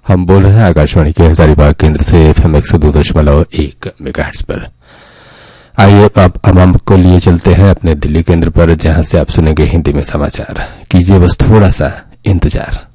हम बोल रहे हैं आकाशवाणी के हजारीबाग केंद्र से FM 102.1 मेगाहर्ट्ज पर। आइए अब हम आपको लिए चलते हैं अपने दिल्ली केंद्र पर, जहां से आप सुनेंगे हिंदी में समाचार। कीजिए बस थोड़ा सा इंतजार।